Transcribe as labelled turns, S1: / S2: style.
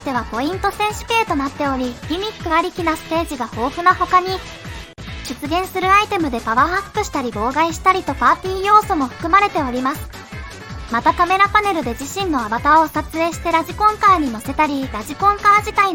S1: ではポイント選手系となっており、ギミックありきなステージが豊富な他に、出現するアイテムでパワーアップしたり妨害したりとパーティー要素も含まれております。またカメラパネルで自身のアバターを撮影してラジコンカーに乗せたり、ラジコンカー自体